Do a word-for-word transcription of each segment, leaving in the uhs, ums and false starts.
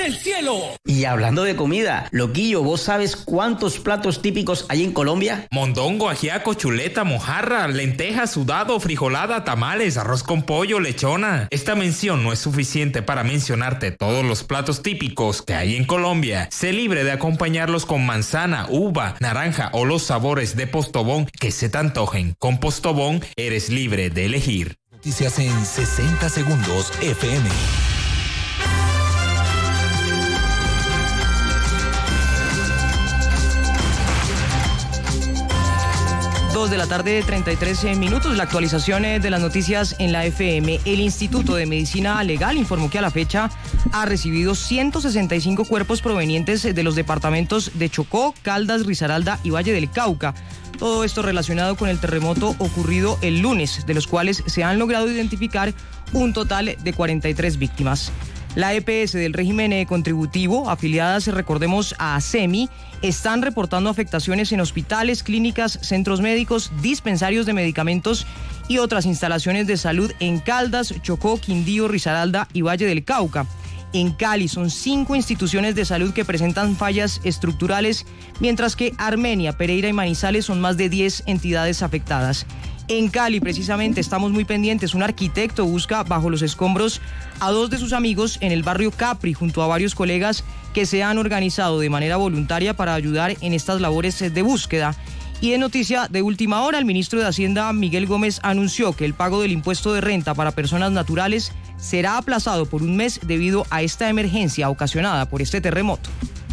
del cielo. Y hablando de comida, Loquillo, ¿vos sabes cuántos platos típicos hay en Colombia? Mondongo, ajiaco, chuleta, mojarra, lenteja, sudado, frijolada, tamales, arroz con pollo, lechona. Esta mención no es suficiente para mencionarte todos los platos típicos que hay en Colombia. Sé libre de acompañarlos con manzana, uva, naranja o los sabores de Postobón que se te antojen. Con Postobón eres libre de elegir. Noticias en sesenta segundos F M. dos de la tarde, treinta y tres minutos. La actualización de las noticias en la F M. El Instituto de Medicina Legal informó que a la fecha ha recibido ciento sesenta y cinco cuerpos provenientes de los departamentos de Chocó, Caldas, Risaralda y Valle del Cauca. Todo esto relacionado con el terremoto ocurrido el lunes, de los cuales se han logrado identificar un total de cuarenta y tres víctimas. La E P S del régimen contributivo, afiliadas, recordemos, a SEMI, están reportando afectaciones en hospitales, clínicas, centros médicos, dispensarios de medicamentos y otras instalaciones de salud en Caldas, Chocó, Quindío, Risaralda y Valle del Cauca. En Cali son cinco instituciones de salud que presentan fallas estructurales, mientras que Armenia, Pereira y Manizales son más de diez entidades afectadas. En Cali, precisamente, estamos muy pendientes. Un arquitecto busca bajo los escombros a dos de sus amigos en el barrio Capri, junto a varios colegas que se han organizado de manera voluntaria para ayudar en estas labores de búsqueda. Y en noticia de última hora, el ministro de Hacienda, Miguel Gómez, anunció que el pago del impuesto de renta para personas naturales será aplazado por un mes debido a esta emergencia ocasionada por este terremoto.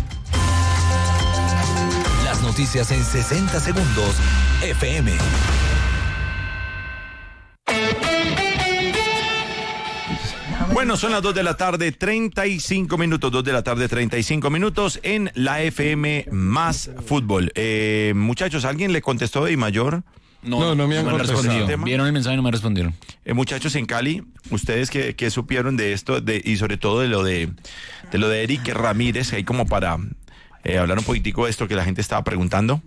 Las noticias en sesenta segundos F M. Bueno, son las dos de la tarde, treinta y cinco minutos, dos de la tarde, treinta y cinco minutos en la F M más fútbol. Eh, muchachos, ¿alguien le contestó de Mayor? No, no, no me han no respondido. Vieron el mensaje y no me respondieron. Eh, muchachos, en Cali, ustedes que, que supieron de esto de, y sobre todo de lo de, de lo de Eric Ramírez, ahí como para eh, hablar un poquitico de esto que la gente estaba preguntando.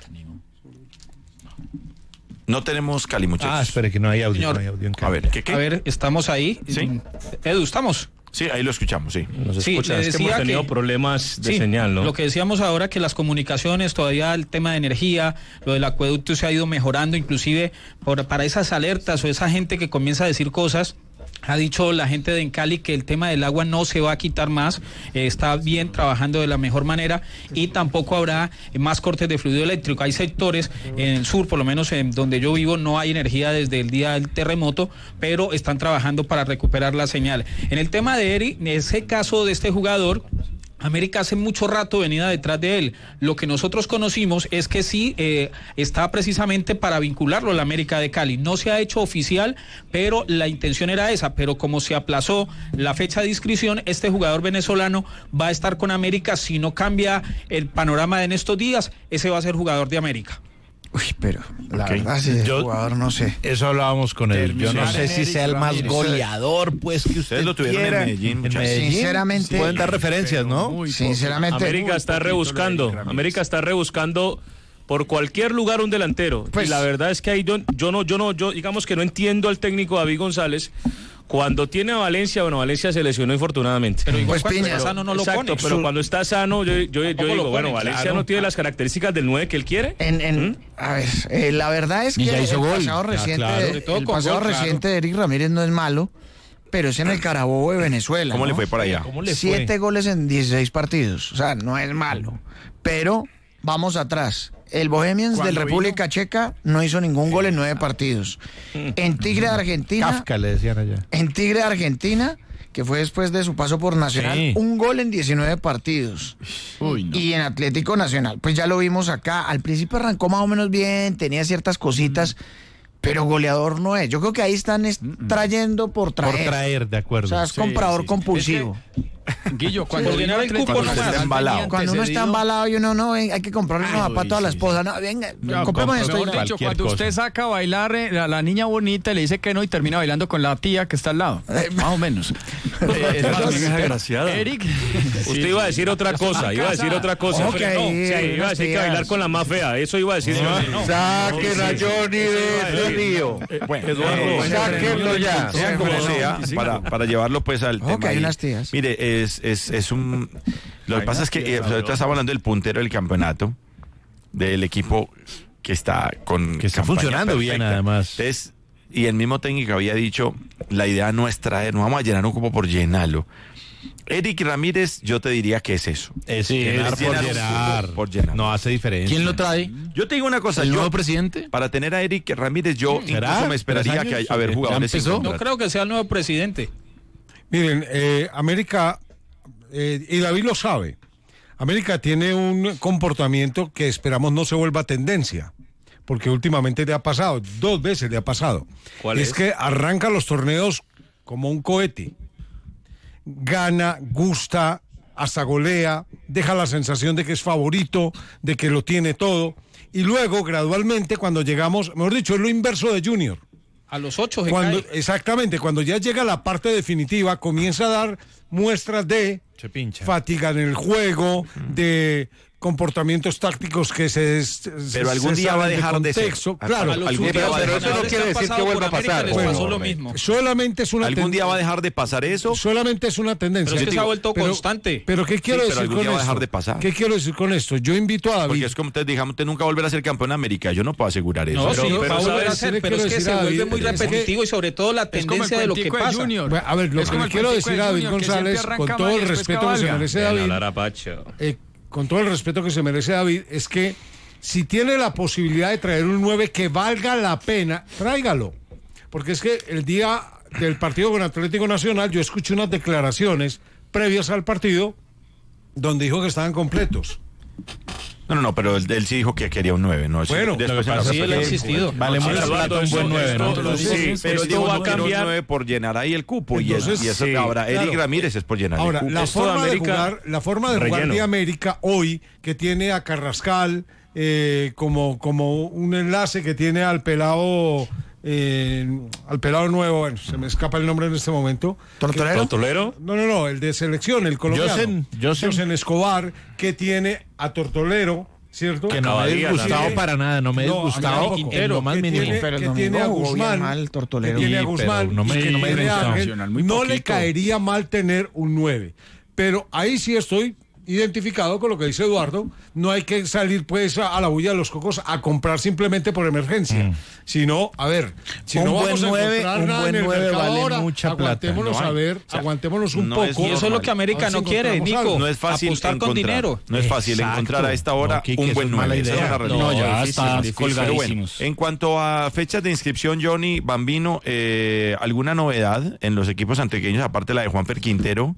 No tenemos Cali, muchachos. Ah, espere, que no hay audio. Señor, no hay audio en Cali. A ver, ¿qué, qué? A ver, estamos ahí. Sí. Edu, ¿estamos? Sí, ahí lo escuchamos, sí. Nos Sí, escuchan, le es que hemos decía tenido que- problemas de Sí, señal, ¿no? Lo que decíamos ahora, que las comunicaciones, todavía el tema de energía, lo del acueducto se ha ido mejorando, inclusive por, para esas alertas o esa gente que comienza a decir cosas. Ha dicho la gente de Encali que el tema del agua no se va a quitar más, eh, está bien trabajando de la mejor manera y tampoco habrá eh, más cortes de fluido eléctrico. Hay sectores en el sur, por lo menos en donde yo vivo, no hay energía desde el día del terremoto, pero están trabajando para recuperar la señal. En el tema de Eri, en ese caso de este jugador, América hace mucho rato venía detrás de él. Lo que nosotros conocimos es que sí eh, está precisamente para vincularlo a la América de Cali. No se ha hecho oficial, pero la intención era esa. Pero como se aplazó la fecha de inscripción, este jugador venezolano va a estar con América. Si no cambia el panorama de en estos días, ese va a ser jugador de América. Uy, pero la Okay. verdad, si Yo- el jugador no sé. Eso hablábamos con él. Yo no Terminar sé en si Eric sea el más Ramírez. goleador, pues, que usted Ustedes lo tuvieron en quiera. Medellín, muchachos. Sinceramente- Pueden dar referencias, ¿no? Sinceramente, América está rebuscando, América está rebuscando por cualquier lugar un delantero. Pues- y la verdad es que ahí yo, yo no, yo no, yo digamos que no entiendo al técnico David González. Cuando tiene a Valencia, bueno, Valencia se lesionó infortunadamente. Pero igual Pues cuando Piña. está sano no lo Exacto, pone. pero cuando está sano, yo, yo, yo Tampoco digo, lo bueno, pone, Valencia claro. no tiene las características del nueve que él quiere. En, en, a ver, eh, la verdad es Y que ya el hizo gol. pasado Ya, reciente, claro. Sobre todo el con pasado gol, claro. reciente de Eric Ramírez no es malo, pero es en el Carabobo de Venezuela. ¿Cómo ¿no? le fue por allá? ¿Cómo le Siete fue? goles en dieciséis partidos, o sea, no es malo, pero vamos atrás. El Bohemians del República Checa no hizo ningún gol en nueve partidos. En Tigre de Argentina, Kafka le decían allá. en Tigre de Argentina, que fue después de su paso por Nacional, Sí. un gol en diecinueve partidos. Uy, no. Y en Atlético Nacional, pues ya lo vimos acá. Al principio arrancó más o menos bien, tenía ciertas cositas, pero goleador no es. Yo creo que ahí están es- trayendo por traer. Por traer, de acuerdo. O sea, es comprador compulsivo. Guillo, cuando Por llenar el cupo cuando se nomás. está embalado. Cuando uno está embalado y uno no, ven, hay que comprarle unos zapatos a la esposa. No, venga, compremos esto. Mejor y ya. dicho, Cualquier cuando cosa. usted saca a bailar eh, a la niña bonita y le dice que no y termina bailando con la tía que está al lado. Más o menos. Eh, es más, desgraciada. Eric. Usted iba a decir otra cosa, iba a decir otra cosa. Ok, Pero no, sí, eh, iba a decir que unas bailar tías. con la más fea, eso iba a decir. yo. Saquen a Johnny de ese lío. Bueno, Eduardo, eh, sáquenlo ya. sea como sea, para, para llevarlo pues al Ojo, tema que hay ahí. unas tías. Mire, es, es, es un... Lo que pasa es que eh, ahorita estamos hablando del puntero del campeonato, del equipo que está con... Que está campaña funcionando bien, perfecta. además. Entonces, y el mismo técnico había dicho, la idea no es traer, no vamos a llenar un cupo por llenarlo. Eric Ramírez, yo te diría que es eso. Es Sí, llenar es por llenar un llenar. cupo por llenar. No hace diferencia. ¿Quién lo trae? Yo te digo una cosa, ¿El yo, nuevo presidente? para tener a Eric Ramírez, yo ¿Será? incluso me esperaría ¿Tres que años? haya, a ver, ¿Ya jugadores sin empezó? No contrato. creo que sea el nuevo presidente. Miren, eh, América, eh, y David lo sabe, América tiene un comportamiento que esperamos no se vuelva tendencia, porque últimamente le ha pasado, dos veces le ha pasado. ¿Cuál es? es? que arranca los torneos como un cohete, gana, gusta, hasta golea, deja la sensación de que es favorito, de que lo tiene todo, y luego gradualmente cuando llegamos, mejor dicho, es lo inverso de Junior. A los ocho se Cuando, cae. exactamente, cuando ya llega la parte definitiva, comienza a dar muestras de Se pincha. fatiga en el juego, de comportamientos tácticos que se des- Pero se- algún se día va a salen dejar de ser. contexto. A- Claro, A los algún día últimos va a pero dejar eso no entrenadores quiere que han decir que pasado vuelva por a América pasar. les Bueno, pasó lo mismo. solamente es una ¿Algún día ten- va a dejar de pasar eso? solamente es una tendencia. Pero es que se ha vuelto Pero- constante. Pero ¿qué quiero Sí, pero decir algún con día va a esto? dejar de pasar. ¿Qué quiero decir con esto? Yo invito a David. Porque es como te digamos, usted nunca volverá a ser campeón de América. Yo no puedo asegurar eso. No, Pero- sí, pero va a volver a ¿sabes? ser, Le pero es quiero que se decir a vuelve David, muy es que- repetitivo y sobre todo la Es como el tendencia de lo que cuentico de pasa. Junior. Bueno, a ver, lo Es que como le el quiero cuentico decir de a David Junior, que siempre González, con arranca todo mal y el después respeto que se cabalga. merece Ven a David, hablar a Pacho. eh, con todo el respeto que se merece David, es que si tiene la posibilidad de traer un nueve que valga la pena, tráigalo. Porque es que el día del partido con Atlético Nacional yo escuché unas declaraciones previas al partido donde dijo que estaban completos. No, no, no, pero él, él sí dijo que quería un nueve. ¿no? Bueno, Después lo que en la pasa Sí, él ha respuesta- insistido. Vale Sí, mucho Eduardo, plata un esto- buen nueve, esto- ¿no? esto- Entonces, sí, Pero esto digo, va a no quiero un cambiar. nueve por llenar ahí el cupo. y, es- Entonces, y eso sí, ahora, Eric claro. Ramírez es por llenar Ahora, el cupo. la Esto de forma, de América, jugar, la forma de jugar relleno. de América hoy, que tiene a Carrascal eh, como, como un enlace, que tiene al pelado eh, al pelado nuevo, bueno, se me escapa el nombre en este momento. ¿Tortolero? ¿Tortolero? No, no, no, el de selección, el colombiano. Josen, Josen. Josen Escobar, que tiene a Tortolero, ¿cierto? Que no me ha Cavadía disgustado también. para nada, no me ha No, disgustado a mí en lo más que mínimo. tiene, Pero el que domingo tiene a jugó bien Guzmán, mal, Tortolero. que tiene a Sí, pero Guzmán no me- y que no me tiene a gustó. Ángel, Muy no le poquito. caería mal tener un nueve. Pero ahí sí estoy identificado con lo que dice Eduardo. No hay que salir pues a, a la bulla de los cocos a comprar simplemente por emergencia. Mm. Sino, a ver, si Un no buen vamos a nueve, encontrar un nada buen en el nueve mercado vale ahora, mucha plata. aguantémonos No a hay. ver, O sea, aguantémonos un no poco. es Y eso es lo que América A ver si no quiere, encontramos Nico. algo. No es fácil Apostar con encontrar, dinero. no es fácil Exacto. encontrar a esta hora No, Quique, un eso buen es mala nueve. Esa es idea. la realidad. No, ya Difícil, está difícil. Pero bueno, colgadísimos. en cuanto a fechas de inscripción, Johnny Bambino, eh, ¿alguna novedad en los equipos antioqueños, aparte la de Juanfer Quintero,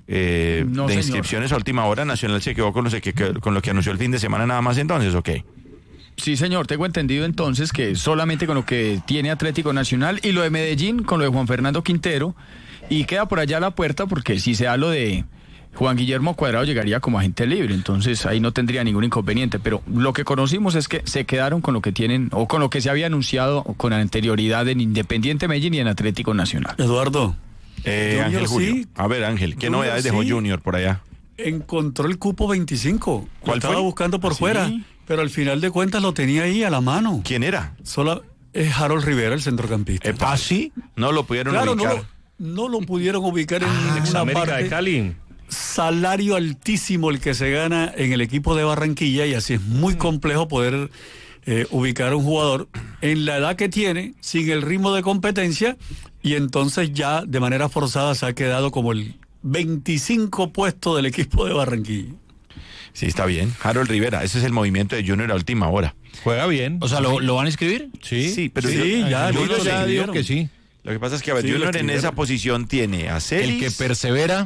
eh, No, de señor. inscripciones a última hora? Nacional se quedó con, los que, con lo que anunció el fin de semana nada más entonces, ¿ok? Sí, señor, tengo entendido entonces que solamente con lo que tiene Atlético Nacional y lo de Medellín, con lo de Juan Fernando Quintero, y queda por allá la puerta porque si se da lo de Juan Guillermo Cuadrado llegaría como agente libre, entonces ahí no tendría ningún inconveniente, pero lo que conocimos es que se quedaron con lo que tienen o con lo que se había anunciado con anterioridad en Independiente Medellín y en Atlético Nacional. Eduardo, Eh, Junior Ángel Julio. sí. A ver, Ángel, ¿qué Junior novedades dejó sí. Junior por allá? encontró el cupo veinticinco. ¿Cuál Lo estaba fue? buscando por ¿Ah, sí? fuera, pero al final de cuentas lo tenía ahí a la mano. ¿Quién era? Solo es Harold Rivera, el centrocampista. ¿Ah, sí? No lo pudieron Claro, no ubicar. lo, no lo pudieron ubicar en Ah, ninguna América parte. de Cali. Salario altísimo el que se gana en el equipo de Barranquilla y así es muy complejo poder eh, ubicar a un jugador en la edad que tiene, sin el ritmo de competencia, y entonces ya de manera forzada se ha quedado como el veinticinco puesto del equipo de Barranquilla. Sí, está bien. Harold Rivera, ese es el movimiento de Junior a última hora. Juega bien. O sea, ¿lo, lo van a escribir? Sí, Sí, pero Sí, yo- ya, yo Junior no ya sé. dijo digo que sí. Lo que pasa es que a ver, Sí, lo Junior en escribieron. esa posición tiene a Celis, El que persevera,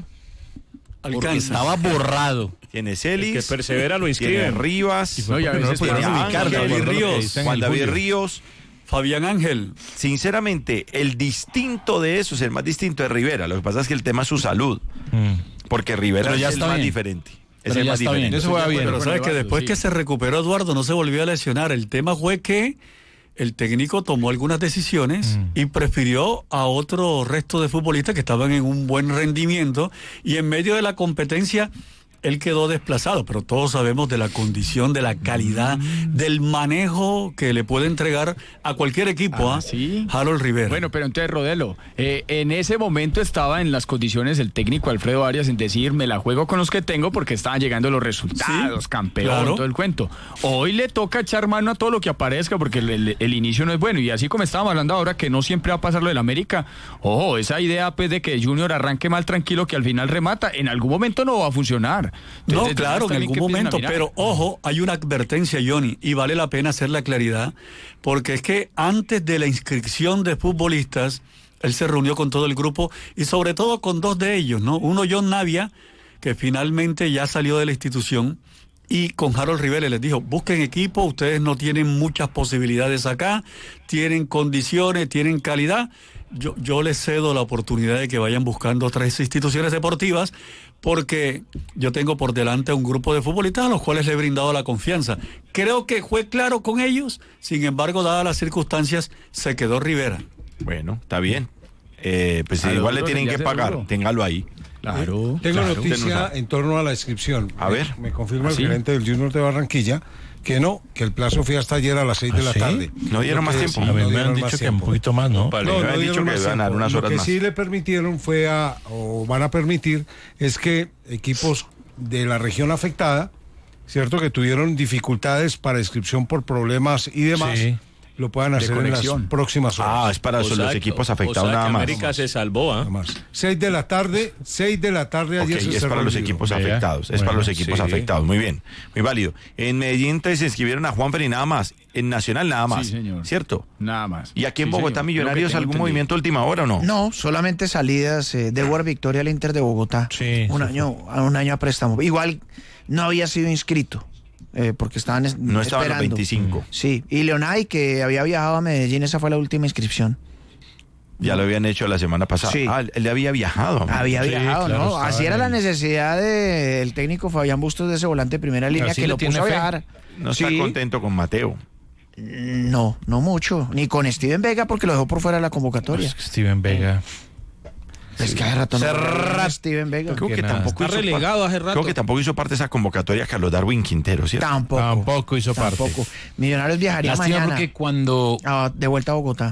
porque Alcanza. estaba borrado. tiene Celis, El que persevera lo tiene inscriben. Rivas, No, y a porque no veces lo tiene pudieron a ubicar, Ángel, de acuerdo a lo que Ríos, dicen Juan en David julio. Ríos. Fabián Ángel. Sinceramente, el distinto de esos, el más distinto es Rivera. Lo que pasa es que el tema es su salud. Porque Rivera Pero ya es el está más bien. diferente. Es Pero el ya más está bien. diferente. Eso juega bien. Pero sabes que después que se recuperó Eduardo no se volvió a lesionar. El tema fue que el técnico tomó algunas decisiones y prefirió a otro resto de futbolistas que estaban en un buen rendimiento y en medio de la competencia él quedó desplazado, pero todos sabemos de la condición, de la calidad, mm. del manejo que le puede entregar a cualquier equipo, ah, ¿eh? ¿sí? Harold Rivera. Bueno, pero entonces, Rodelo, eh, en ese momento estaba en las condiciones el técnico Alfredo Arias en decir, me la juego con los que tengo porque estaban llegando los resultados, sí, campeón, claro. todo el cuento. Hoy le toca echar mano a todo lo que aparezca porque el, el, el inicio no es bueno. Y así como estábamos hablando ahora que no siempre va a pasar lo del América, ojo, esa idea pues de que Junior arranque mal tranquilo que al final remata, en algún momento no va a funcionar. Entonces, no, claro, en algún momento, pero ojo, hay una advertencia, Johnny, y vale la pena hacer la claridad, porque es que antes de la inscripción de futbolistas, él se reunió con todo el grupo y sobre todo con dos de ellos, ¿no? Uno, John Navia, que finalmente ya salió de la institución, y con Harold Rivera les dijo, busquen equipo, ustedes no tienen muchas posibilidades acá, tienen condiciones, tienen calidad. Yo, yo les cedo la oportunidad de que vayan buscando otras instituciones deportivas, porque yo tengo por delante un grupo de futbolistas a los cuales le he brindado la confianza. Creo que fue claro con ellos, sin embargo, dadas las circunstancias, se quedó Rivera. Bueno, está bien. Eh, pues ah, igual le tienen que pagar, seguro. Téngalo ahí. Claro. Tengo claro. noticia en torno a la inscripción. A ver. Me, me confirma ¿Sí? el gerente del Junior de Barranquilla que no, que el plazo fue hasta ayer a las seis de la ¿Sí? tarde. No dieron más tiempo. A mí me han dicho que un poquito más, ¿no? No, no, no dicho que van a dar unas horas más. Lo que sí le permitieron fue a, o van a permitir, es que equipos de la región afectada, cierto, que tuvieron dificultades para inscripción por problemas y demás, sí. lo puedan hacer en las próximas horas. Ah, es para Exacto. los equipos afectados o sea, nada más. América se salvó, ¿ah? ¿eh? Seis de la tarde, seis de la tarde ayer okay, se es para los equipos Vea. afectados, es bueno, para los equipos sí. afectados, muy bien, muy válido. En Medellín entonces se inscribieron a Juanfer y nada más, en Nacional nada más, sí, señor. ¿cierto? Nada más. ¿Y aquí en sí, Bogotá, señor. Millonarios, algún entendido. movimiento de última hora o no? No, solamente salidas eh, de War Victoria al Inter de Bogotá, sí, un, sí, año, a un año a préstamo. Igual no había sido inscrito. Eh, porque estaban es, no estaban esperando. los veinticinco. Sí, y Leonay, que había viajado a Medellín, esa fue la última inscripción. Ya lo habían hecho la semana pasada. Sí. Ah, él había viajado. Amigo. Había sí, viajado, claro, ¿no? Así era la necesidad del técnico Fabián Bustos de ese volante de primera línea que lo puso a viajar. No sí. está contento con Mateo. No, no mucho. Ni con Steven Vega porque lo dejó por fuera de la convocatoria. Pues Steven Vega... Es que hace rato no Cerra... Steven Vega. Creo que, tampoco está relegado hace rato. Creo que tampoco hizo parte de esa convocatoria Carlos Darwin Quintero, ¿cierto? Tampoco. Tampoco hizo tampoco. parte. Millonarios viajaría Lástima mañana. porque cuando... Ah, de vuelta a Bogotá.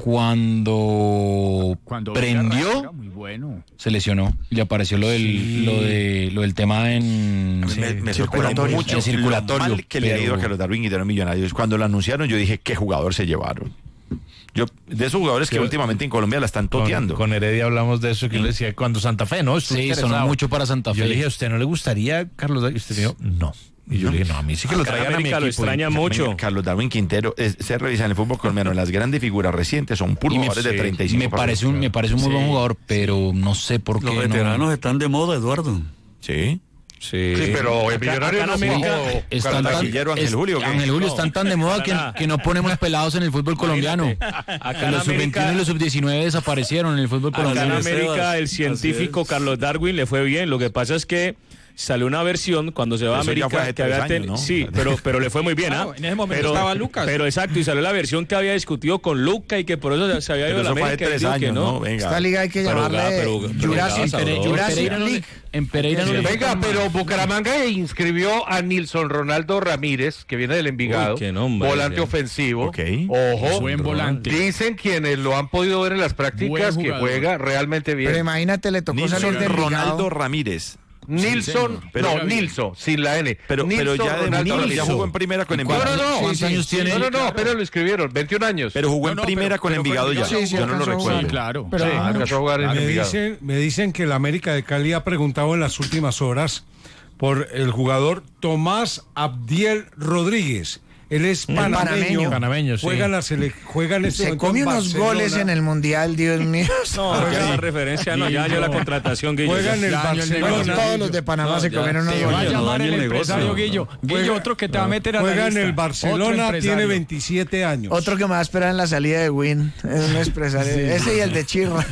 Cuando, cuando prendió, muy bueno. se lesionó. Y le apareció lo del, sí. lo de, lo del tema en... Sí, me, me circulatorio. mucho en circulatorio. Lo mal que pero... le ha ido a Carlos Darwin Quintero Millonarios. Cuando lo anunciaron yo dije, ¿qué jugador se llevaron? Yo, de esos jugadores que Yo, últimamente en Colombia la están toteando. Con, con Heredia hablamos de eso, que le decía cuando Santa Fe, ¿no? Sí, sonó mucho para Santa Fe. Yo le dije, ¿a usted no le gustaría Carlos Darwin? Y usted dijo, no. Y yo no. le dije, no, a mí sí que lo traigan a mi equipo. Lo extraña mucho. Carlos Darwin Quintero, es, se revisa en el fútbol colombiano, las grandes figuras recientes son puros jugadores de treinta y cinco. Me parece, un, me parece un muy sí. buen jugador, pero no sé por qué. Los veteranos no. están de moda, Eduardo. Sí. Sí. sí, pero el Millonario no jugó. Están tan, Ángel Julio, es, Ángel Julio no. están tan de moda que, que no ponemos pelados en el fútbol colombiano. Acá los sub veintiuno y los sub diecinueve desaparecieron en el fútbol colombiano. Acá en América el científico Carlos Darwin le fue bien. Lo que pasa es que salió una versión cuando se va a América que había ten... años, ¿no? Sí, pero, pero le fue muy bien, ¿ah? Claro, en ese momento pero, estaba Lucas. Pero exacto, y salió la versión que había discutido con Luca y que por eso se había ido a la América. Tres años, no. ¿no? Venga. Esta liga hay que pero, llamarle pero, pero, Jurassic, pero, Jurassic League. En Pereira no le Venga, pero Bucaramanga inscribió a Nilson Ronaldo Ramírez, que viene del Envigado, Uy, nombre, volante ya. ofensivo. Okay. Ojo, buen volante. Dicen quienes lo han podido ver en las prácticas que juega realmente bien. Pero imagínate, le tocó Nilson salir de Ronaldo Ramírez. Nilson, sí, pero, no, Nilson, sin la N. Pero, Nilson, pero ya, de Ronaldo, ya jugó en primera con Envigado. No, no, no. ¿Cuántos Sí, años sí, tiene? No, no, no, pero lo escribieron, veintiún años. Pero jugó no, en no, primera pero, con pero Envigado ya. Sí, sí, yo no lo recuerdo. Sí, claro. Pero, sí, ah, alcanzó a jugar en me Envigado. dicen, me dicen que el América de Cali ha preguntado en las últimas horas por el jugador Tomás Abdiel Rodríguez. Él es panameño, panameño. Panameño, sí. juega, en la sele- juega en este se come en unos Barcelona. goles en el Mundial, Dios mío. No, Juega- la referencia no, ya año la contratación, Guillo. Juega en el Ya año Barcelona. Todos los de Panamá No, se ya. comieron unos Te va a goles. no, llamar daño el el empresario negocio. Guillo. Guillo, Juega- otro que te va a meter a la Juega en lista. el Otro Barcelona, empresario. tiene veintisiete años. Otro que me va a esperar en la salida de Win. Es un empresario. Ese y el de Chirra.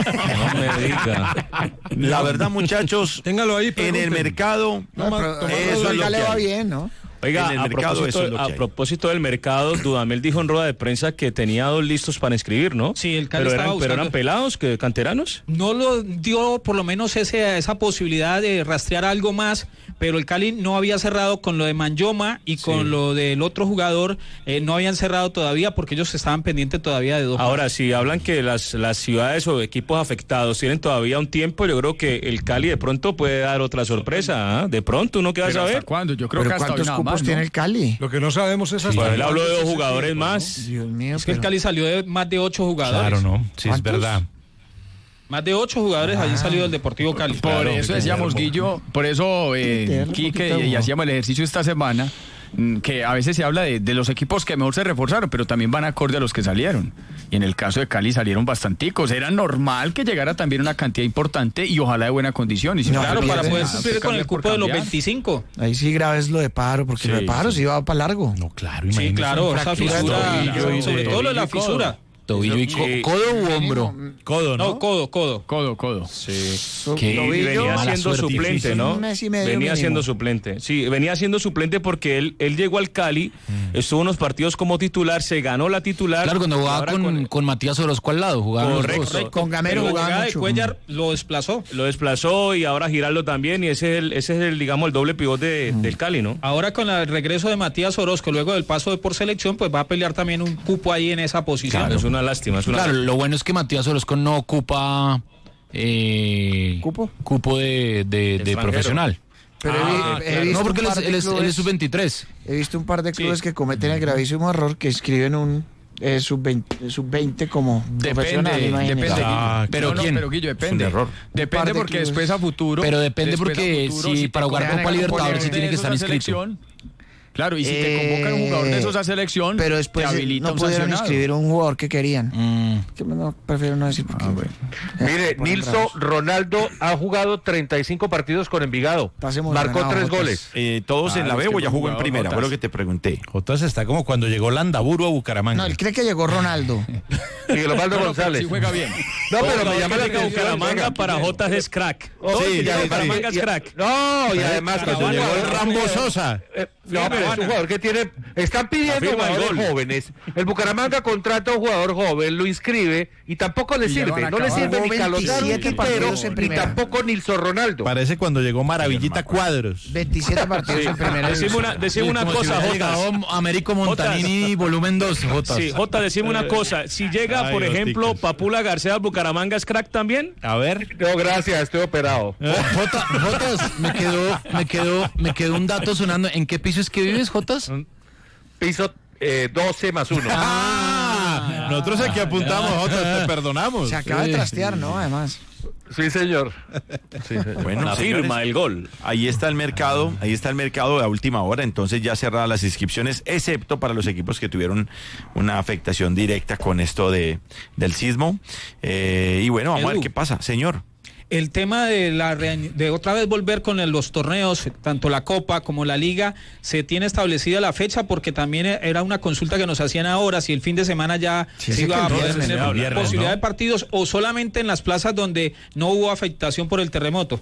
No me diga. La verdad, muchachos, Téngalo ahí, en el pregúntenle. mercado, No, pero eso es lo ya que le va hay. bien, ¿no? Oiga, en el a, mercado, propósito, eso es lo a que hay. propósito del mercado, Dudamel dijo en rueda de prensa que tenía dos listos para inscribir, ¿no? Sí, el Cali pero estaba eran, pero buscando- eran pelados, que canteranos. No lo dio por lo menos ese, esa posibilidad de rastrear algo más, pero el Cali no había cerrado con lo de Manyoma y con Sí. lo del otro jugador, eh, no habían cerrado todavía porque ellos estaban pendientes todavía de dos. Ahora, si hablan que las, las ciudades o equipos afectados tienen todavía un tiempo, yo creo que el Cali de pronto puede dar otra sorpresa, ¿ah? De pronto, ¿uno qué va a ¿Pero hasta saber? cuándo? Yo creo ¿Pero que hasta hoy cuántos nada cupos más, ¿no? tiene el Cali? Lo que no sabemos es hasta Pues él habló de cuándo dos es ese jugadores tiempo, ¿no? más. Dios mío, Es que el pero- Cali salió de más de ocho jugadores. Claro, no, sí es ¿Cuántos? verdad. Más de ocho jugadores allí salió del Deportivo Cali. Por Claro, eso que decíamos, Guillo, por eso, eh, Darle un Quique, poquito de y, y humo. hacíamos el ejercicio esta semana, mm, que a veces se habla de, de los equipos que mejor se reforzaron, pero también van acorde a los que salieron. Y en el caso de Cali salieron bastanticos. Era normal que llegara también una cantidad importante y ojalá de buena condición. Y si No, Claro, pero para ya- poder ya- cumplir con el cupo de los veinticinco. Ahí sí grave es lo de Paro, porque Sí, lo de Paro sí, sí. va para largo. No, claro, Sí, imagínese claro, una esa fractura de fisura, tobillo y sobre de- todo lo de la tobillo y codo. fisura. Tobillo y Sí. co- codo u hombro. Codo, ¿no? No, codo, codo. Codo, codo. Sí. Qué Y Tobillo, venía mala siendo suerte. suplente, ¿no? Un mes y medio Venía mínimo. siendo suplente. Sí, venía siendo suplente porque él, él llegó al Cali, estuvo unos partidos como titular, se ganó la titular. Claro, cuando y jugaba ahora con, con Matías Orozco al lado, jugaban los Correcto. dos. Con Gamero Pero la jugaba llegada de mucho. Cuellar lo desplazó. Lo desplazó y ahora Giraldo también, y ese es el, ese es el, digamos, el doble pivot de- del Cali, ¿no? Ahora con la- el regreso de Matías Orozco, luego del paso de por selección, pues va a pelear también un cupo ahí en esa posición. Claro, es una lástima. Es una Claro, lástima. lo bueno es que Matías Orozco no ocupa eh, ¿Cupo? cupo de, de- de Extranjero. profesional. Pero he- Ah, he, claro. visto No, porque un él es, par de él es, él es clubes- sub veintitrés. He visto un par de clubes que cometen el gravísimo error que escriben un eh, sub veinte, sub veinte como profesional, Depende, imagínese. depende. Ah, Guillo. ¿pero No, no, quién? pero Guillo, depende. Es un error. Depende Un par de porque clubes. después a futuro. Pero depende después a porque futuro, si te para jugar convocan Copa a un Libertadores sí componente tiene que de estar esos a inscrito. selección. Claro, y si te Eh, convocan un jugador de esos a selección, Pero después te eh, habilita no un pudieron sancionado. inscribir un jugador que querían. Mm. Que no, prefiero no decir porque. Mire, ponen Nilson bravos. Ronaldo ha jugado treinta y cinco partidos con Envigado. Pasemos Marcó ganado, tres Jotas. goles. Eh, ¿Todos Ah, en la es B que o ya fue jugó en jugador, primera? Fue Jotas. lo que te pregunté. Jotas está como cuando llegó Landaburu a Bucaramanga. No, él cree que llegó Ronaldo. Miguel Osvaldo No, pero González. sí juega bien. No, pero Jugador me llama que la llega a atención. Bucaramanga venga. para Jotas es crack. Oh, Todo el sí, que ya, llega a sí. Bucaramanga es Y- crack. No, y además cuando Caravana, llegó Caravana. Rambo Sosa. Eh, no, pero es un jugador que tiene. Están pidiendo Afirma el jugadores gol. jóvenes. El Bucaramanga contrata a un jugador joven, lo inscribe y tampoco le Y ya lo sirve. van a No le acabar. sirve ni Jugó Carlos Darwin veintisiete Quintero, partidos en ni primera. tampoco Nilson Ronaldo. Parece cuando llegó Maravillita Cuadros. veintisiete partidos en primera. Decime una, decime una Como si cosa, hubiera Jotas. llegado Américo Montanini, volumen dos, Jotas. Sí, Jota, decime una cosa. Si llega, Ay, por ejemplo, Joticas. Papula García al Bucaramanga, ¿es crack también? A ver. No, gracias, estoy operado. Jota, Jotas, me quedó, me quedó, me quedó un dato sonando. ¿En qué piso es que vives, Jotas? Piso eh, doce más uno. Ah, nosotros aquí apuntamos, Jotas, te perdonamos. Se acaba de trastear, ¿no? Además. Sí, señor. Bueno, La señores, firma, el gol. ahí está el mercado, ahí está el mercado a última hora, entonces ya cerradas las inscripciones, excepto para los equipos que tuvieron una afectación directa con esto de del sismo. Eh, y bueno, vamos a ver Edu. qué pasa, señor. El tema de la reani- de otra vez volver con el- los torneos, tanto la Copa como la Liga, se tiene establecida la fecha porque también e- era una consulta que nos hacían ahora si el fin de semana ya Sí, se sí, iba que a el poder viernes, tener el viernes, posibilidad ¿no? de partidos o solamente en las plazas donde no hubo afectación por el terremoto.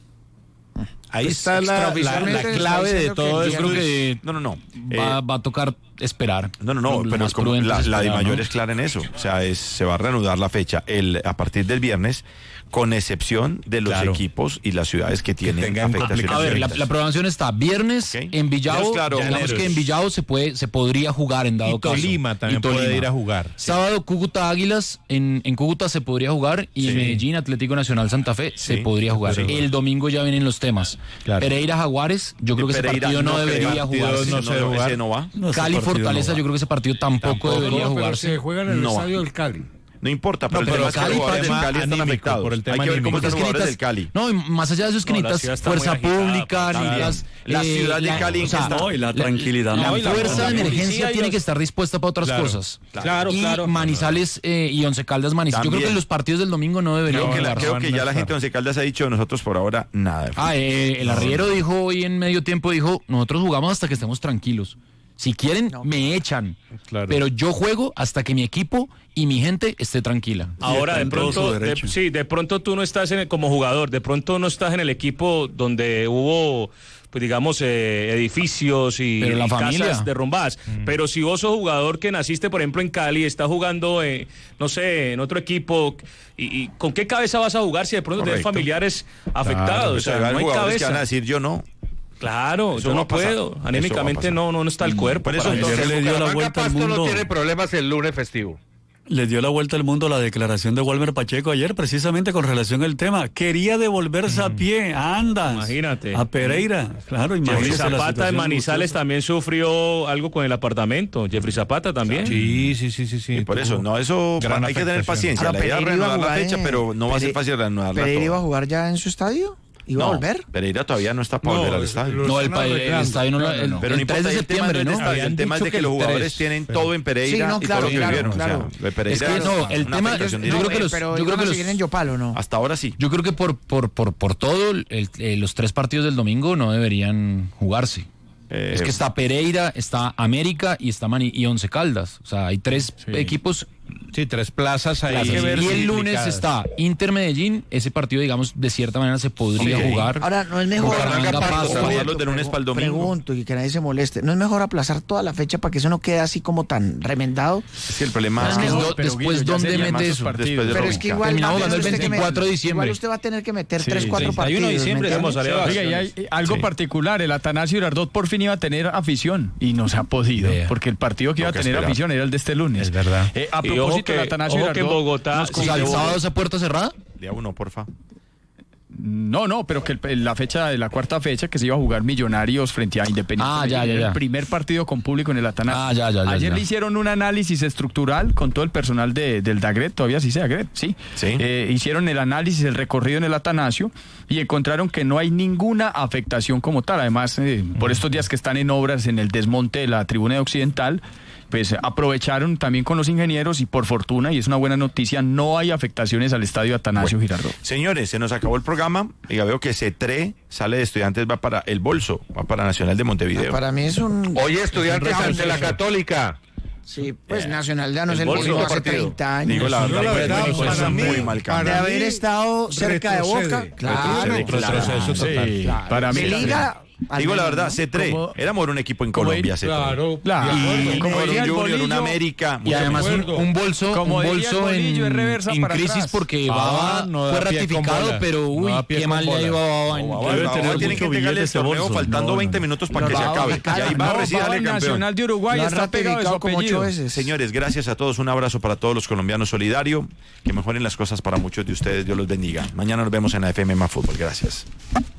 Ahí Pues, está la, la- la extraoficialmente se está clave de diciendo que todo el esto. Yo creo que No, no, no. va, Eh, va a tocar esperar. No, no, no, Lo- lo pero más como prudente la, es la de esperar, mayor ¿no? es clara en eso. O sea, es, se va a reanudar la fecha el, a partir del viernes, con excepción de los Claro. equipos y las ciudades que tienen tengan afectaciones. A ver, la, directas. la programación está viernes Ok. en Villavo. Dios, claro, digamos Llaneros. que en Villavo se puede, se podría jugar en dado Y caso. Tolima también Y Tolima. puede ir a jugar. Sábado Cúcuta Águilas, en, en Cúcuta se podría jugar y Sí. Medellín Atlético Nacional Santa Fe se Sí, podría jugar. sí. El domingo ya vienen los temas. Claro. Pereira Jaguares, yo creo que ese Pereira partido no, creo, debería partido jugarse. no, no se debe jugar. ese no va. No, ese Cali partido Fortaleza, no va. yo creo que ese partido tampoco, Tampoco. debería No, pero jugarse. se juega en el No va. estadio del Cali. No importa, pero No, el pero tema es que Cali los jugadores por del el Cali tema están anímico, afectados. por el tema Hay que ver cómo anímico. están los Porque jugadores es del que Cali. necesitas- No, y más allá de eso es que No, la necesitas ciudad está fuerza muy agitada, pública, también. necesitas... La ciudad de la- Cali, o ¿en sea, qué está? No, y la la- tranquilidad. La, No, y la- fuerza la de emergencia policía y tiene los- que estar dispuesta para otras Claro, cosas. Claro, y claro. Manizales eh, y Once Caldas Manizales. Yo creo También. que los partidos del domingo no deberían Creo que, la- jugarse. creo que ya la gente de Once Caldas ha dicho de nosotros por ahora nada. Ah, eh, el arriero dijo hoy en medio tiempo, dijo, nosotros jugamos hasta que estemos tranquilos. Si quieren, no. me echan. Claro. Pero yo juego hasta que mi equipo y mi gente esté tranquila. Ahora, de pronto, de, sí, de pronto tú no estás en el, como jugador, de pronto no estás en el equipo donde hubo, pues digamos, eh, edificios y, la y casas derrumbadas. Mm. Pero si vos sos jugador que naciste, por ejemplo, en Cali, estás jugando, eh, no sé, en otro equipo, y, y ¿con qué cabeza vas a jugar si de pronto tienes familiares afectados? Claro, o sea, no hay cabeza. Que van a decir yo no. Claro, eso yo no puedo. Anímicamente no, no, no está el cuerpo. Por eso entonces le dio la vuelta al mundo. No tiene problemas el lunes festivo. Le dio la vuelta al mundo la declaración de Walmer Pacheco ayer, precisamente con relación al tema. Quería devolverse mm. a pie, anda. Imagínate. A Pereira, claro, imagínate. Jeffrey Zapata en Manizales también sufrió algo con el apartamento. Jeffrey Zapata también. Sí, sí, sí, sí. sí. Y por eso, no, eso Gran hay que tener paciencia. Ahora, la idea es renovar la fecha, pero no va a ser fácil renovarla. ¿Pereira iba a jugar ya en su estadio? ¿Iba no, a volver? Pereira todavía no está para no, volver al estadio. No, el, el, el estadio no, el, no. Pero no importa, el septiembre, ¿no? ¿no? El tema es de que, que los jugadores tres, tienen pero... todo en Pereira sí, no, claro, y todo lo que claro, vivieron. Claro. O sea, Pereira es que no, el tema, yo, yo creo que los, pero yo creo que los seguir en Yopal, ¿o no? Hasta ahora sí. Yo creo que por por por por todo el, eh, los tres partidos del domingo no deberían jugarse. Eh, es que está Pereira, está América y está Mani y Once Caldas. O sea, hay tres sí. equipos. Sí, tres plazas ahí. Plazas. Y el lunes está Inter Medellín. Ese partido, digamos, de cierta manera se podría sí. jugar. Ahora, no es mejor. Los de lunes para el domingo. Pregunto y que nadie se moleste. ¿No es mejor aplazar toda la fecha para que eso no quede así como tan remendado? Es que el problema no, es que no, do, después, ¿dónde mete eso? Pero es que igual. Terminamos jugando el veinticuatro de diciembre. Igual usted va a tener que meter tres, cuatro partidos. treinta y uno de diciembre hemos salido. Oiga, y hay algo sí. particular. El Atanasio Girardot por fin iba a tener afición y no se ha podido. Porque el partido que iba a tener afición era el de este lunes. Es verdad. A propósito del Atanasio Girardot. Que en Bogotá. ¿El sábado esa puerta cerrada? Día uno, porfa. No, no, pero que el, la fecha de la cuarta fecha que se iba a jugar Millonarios frente a Independiente. Ah, ya, ya, ya. El primer partido con público en el Atanasio. Ah, ya, ya, ya. Ayer ya. le hicieron un análisis estructural con todo el personal de, del Dagret, todavía sí se Dagret, sí. Sí. Eh, hicieron el análisis, el recorrido en el Atanasio y encontraron que no hay ninguna afectación como tal. Además, eh, por estos días que están en obras en el desmonte de la tribuna de Occidental, pues aprovecharon también con los ingenieros y por fortuna, y es una buena noticia, no hay afectaciones al estadio Atanasio bueno, Girardot. Señores, se nos acabó el programa. Ya veo que Cetré sale de Estudiantes, va para el Bolso, va para Nacional de Montevideo. Para mí es un... Oye, Estudiantes ante la Católica. Sí, pues eh, Nacional ya no es el Bolso hace treinta años. Digo la verdad, la verdad pues, para para mí, muy mal cambio. De haber estado cerca de Boca. Claro, retroceso total. Sí, claro. Para mí. De Liga... Digo la verdad, C tres, éramos un equipo en Colombia, C tres. Claro, claro. Y como un Junior, un América. Y además un, un bolso, como un bolso en, en crisis atrás. Porque ah, Baba no fue ratificado, pero uy, no qué mal le iba a Baba. Debe tener tienen que entregarle ese torneo faltando no, veinte minutos para no, que se acabe. Y ahí va a recibir al campeón. Nacional de Uruguay está pegado de su apellido. Señores, gracias a todos, un abrazo para todos los colombianos, solidario, que mejoren las cosas para muchos de ustedes, Dios los bendiga. Mañana nos vemos en la F M Más Fútbol, gracias.